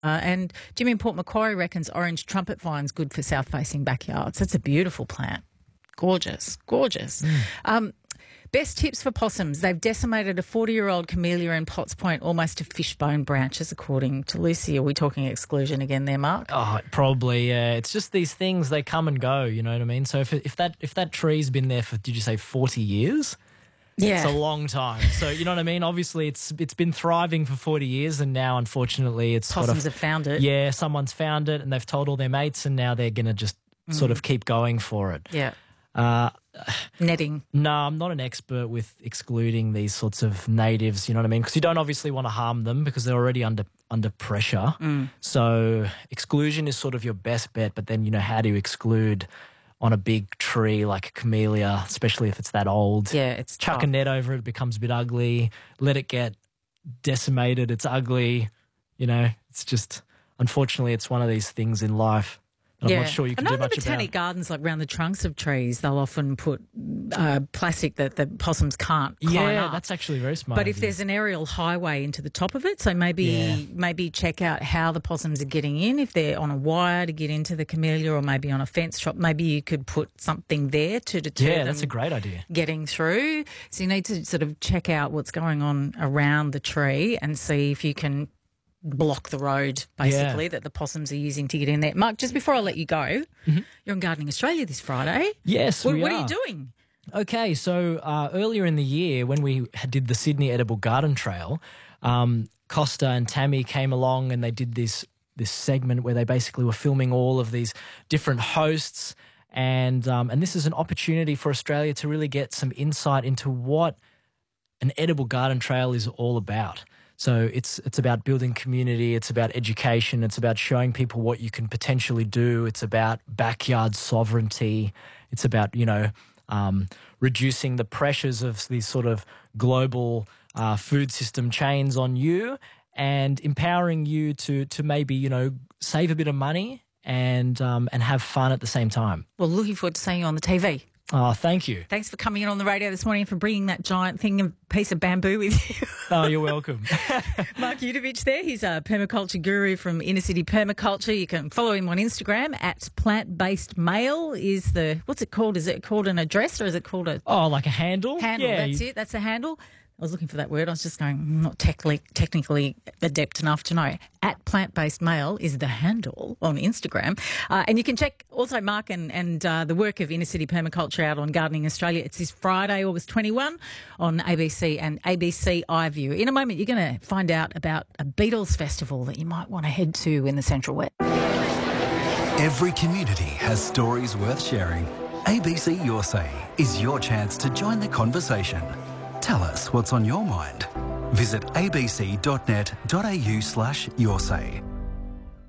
And Jimmy in Port Macquarie reckons orange trumpet vine's good for south-facing backyards. It's a beautiful plant. Gorgeous, gorgeous. Best tips for possums. They've decimated a 40-year-old camellia in Potts Point almost to fishbone branches, according to Lucy. Are we talking exclusion again there, Mark? Oh, probably, yeah. It's just these things, they come and go, you know what I mean? So if that tree's been there for, did you say 40 years? Yeah. It's a long time. So, you know what I mean? Obviously, it's been thriving for 40 years and now, unfortunately, it's Possums have found it. Yeah, someone's found it and they've told all their mates and now they're going to just sort of keep going for it. Yeah. Netting. No, I'm not an expert with excluding these sorts of natives, you know what I mean? Because you don't obviously want to harm them because they're already under pressure. So exclusion is sort of your best bet, but then, you know, how do you exclude on a big tree like a camellia, especially if it's that old? Yeah, it's Chuck tough. a net over it becomes a bit ugly. Let it get decimated. It's ugly. You know, it's just, unfortunately, it's one of these things in life. I'm not sure you can do much about. In botanic gardens, like around the trunks of trees, they'll often put plastic that the possums can't climb up. That's actually very smart. But if there's an aerial highway into the top of it, so maybe check out how the possums are getting in. If they're on a wire to get into the camellia or maybe on a fence top, maybe you could put something there to deter them. Yeah, that's a great idea. Getting through. So you need to sort of check out what's going on around the tree and see if you can block the road, basically, that the possums are using to get in there. Mark, just before I let you go, you're on Gardening Australia this Friday. Yes, we are. What are you doing? Okay, so earlier in the year when we did the Sydney Edible Garden Trail, Costa and Tammy came along and they did this segment where they basically were filming all of these different hosts and this is an opportunity for Australia to really get some insight into what an edible garden trail is all about. So it's about building community, it's about education, it's about showing people what you can potentially do, it's about backyard sovereignty, it's about, you know, reducing the pressures of these sort of global food system chains on you and empowering you to maybe, you know, save a bit of money and have fun at the same time. Well, looking forward to seeing you on the TV. Oh, thank you. Thanks for coming in on the radio this morning and for bringing that giant piece of bamboo with you. Oh, you're welcome. Mark Udovich there. He's a permaculture guru from Inner City Permaculture. You can follow him on Instagram at Plant-Based Mail is what's it called? Is it called an address or is it called a... Oh, like a handle? Handle, yeah, that's it. That's a handle. I was looking for that word. I was just going, I'm not technically adept enough to know. At Plant-Based Mail is the handle on Instagram. And you can check also Mark and the work of Inner City Permaculture out on Gardening Australia. It's this Friday, August 21 on ABC and ABC iView. In a moment, you're going to find out about a Beatles festival that you might want to head to in the Central West. Every community has stories worth sharing. ABC Your Say is your chance to join the conversation. Tell us what's on your mind. Visit abc.net.au/yoursay.